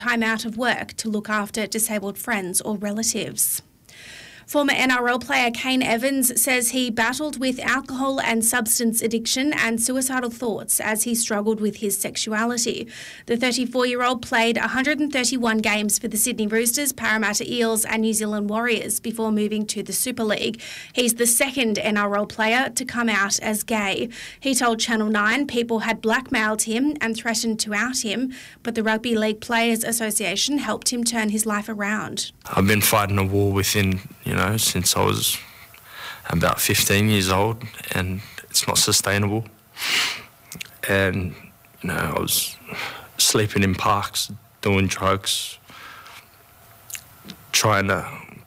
time out of work to look after disabled friends or relatives. Former NRL player Kane Evans says he battled with alcohol and substance addiction and suicidal thoughts as he struggled with his sexuality. The 34-year-old played 131 games for the Sydney Roosters, Parramatta Eels and New Zealand Warriors before moving to the Super League. He's the second NRL player to come out as gay. He told Channel 9 people had blackmailed him and threatened to out him, but the Rugby League Players Association helped him turn his life around. I've been fighting a war within, since I was about 15 years old, and it's not sustainable. And, I was sleeping in parks, doing drugs, trying to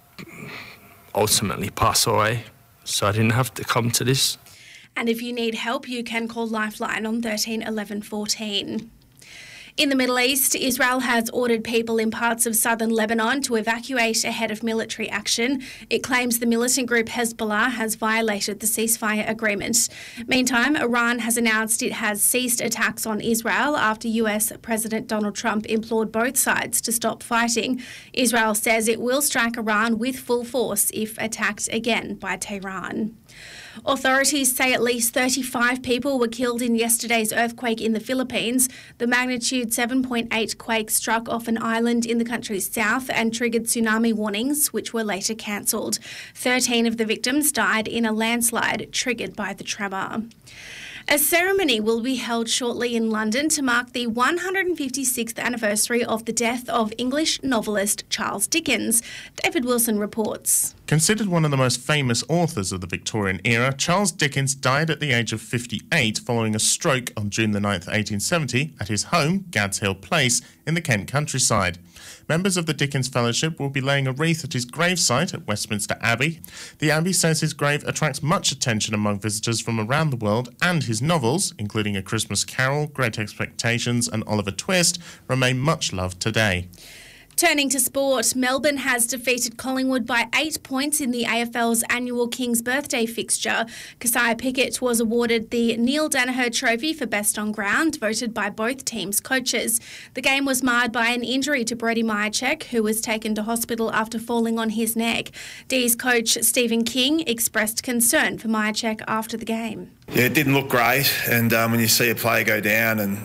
ultimately pass away, so I didn't have to come to this. And if you need help, you can call Lifeline on 13 11 14. In the Middle East, Israel has ordered people in parts of southern Lebanon to evacuate ahead of military action. It claims the militant group Hezbollah has violated the ceasefire agreement. Meantime, Iran has announced it has ceased attacks on Israel after US President Donald Trump implored both sides to stop fighting. Israel says it will strike Iran with full force if attacked again by Tehran. Authorities say at least 35 people were killed in yesterday's earthquake in the Philippines. The magnitude 7.8 quake struck off an island in the country's south and triggered tsunami warnings, which were later cancelled. 13 of the victims died in a landslide triggered by the tremor. A ceremony will be held shortly in London to mark the 156th anniversary of the death of English novelist Charles Dickens. David Wilson reports. Considered one of the most famous authors of the Victorian era, Charles Dickens died at the age of 58 following a stroke on June the 9th, 1870 at his home, Gads Hill Place, in the Kent countryside. Members of the Dickens Fellowship will be laying a wreath at his gravesite at Westminster Abbey. The Abbey says his grave attracts much attention among visitors from around the world, and his novels, including A Christmas Carol, Great Expectations and Oliver Twist, remain much loved today. Turning to sport, Melbourne has defeated Collingwood by 8 points in the AFL's annual King's Birthday fixture. Keziah Pickett was awarded the Neil Danaher Trophy for Best on Ground, voted by both teams' coaches. The game was marred by an injury to Brody Myercheck, who was taken to hospital after falling on his neck. D's coach Stephen King expressed concern for Myercheck after the game. Yeah, it didn't look great, and when you see a player go down and,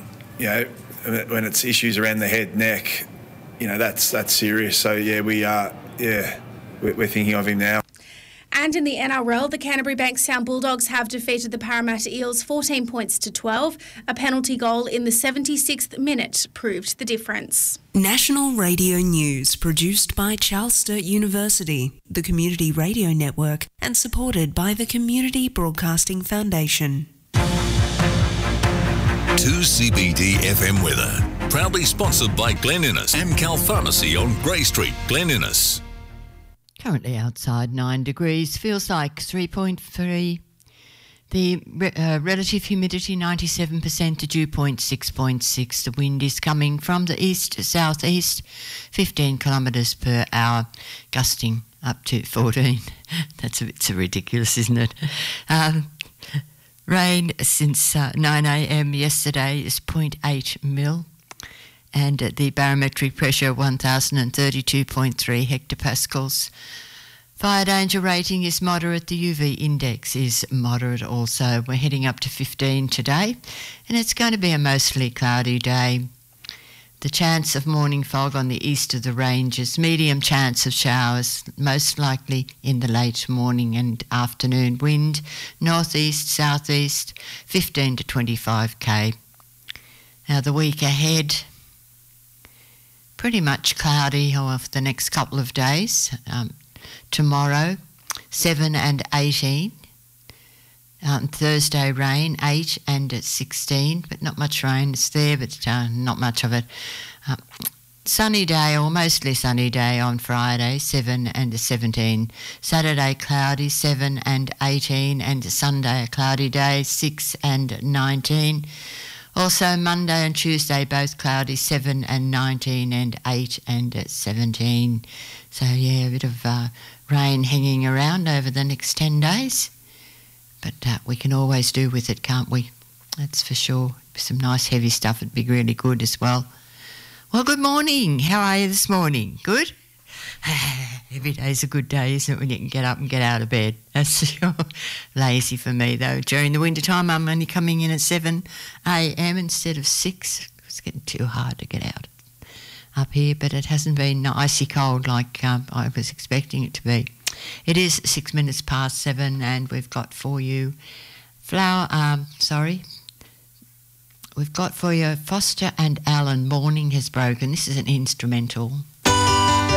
when it's issues around the head, neck, that's serious. So, we're thinking of him now. And in the NRL, the Canterbury Bankstown Bulldogs have defeated the Parramatta Eels 14 points to 12. A penalty goal in the 76th minute proved the difference. National Radio News, produced by Charles Sturt University, the Community Radio Network, and supported by the Community Broadcasting Foundation. 2CBD FM weather. Proudly sponsored by Glen Innes and Cal Pharmacy on Grey Street, Glen Innes. Currently outside 9 degrees, feels like 3.3. The relative humidity 97%, the dew point 6.6. The wind is coming from the east-southeast, 15 kilometres per hour, gusting up to 14. That's a bit so ridiculous, isn't it? Rain since 9 a.m. yesterday is 0.8 mil. And the barometric pressure 1,032.3 hectopascals. Fire danger rating is moderate. The UV index is moderate also. We're heading up to 15 today, and it's going to be a mostly cloudy day. The chance of morning fog on the east of the ranges, medium chance of showers, most likely in the late morning and afternoon. Wind northeast, southeast, 15 to 25 k. Now the week ahead, pretty much cloudy for the next couple of days. Tomorrow, 7 and 18. Thursday, rain, 8 and 16, but not much rain. It's there, but not much of it. Sunny day, or mostly sunny day on Friday, 7 and 17. Saturday, cloudy, 7 and 18. And Sunday, a cloudy day, 6 and 19. Also, Monday and Tuesday, both cloudy, 7 and 19 and 8 and 17. So, a bit of rain hanging around over the next 10 days. But we can always do with it, can't we? That's for sure. Some nice heavy stuff would be really good as well. Well, good morning. How are you this morning? Good? Every day's a good day, isn't it, when you can get up and get out of bed? That's lazy for me, though. During the winter time, I'm only coming in at 7 a.m. instead of 6. It's getting too hard to get out up here, but it hasn't been icy cold like I was expecting it to be. It is 6 minutes past 7, and we've got for you We've got for you Foster and Allen, Morning Has Broken. This is an instrumental.